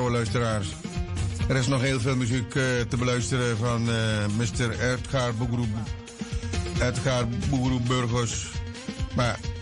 trouwe luisteraars. Er is nog heel veel muziek te beluisteren van Mr. Edgar Boegeroe Burgos. Maar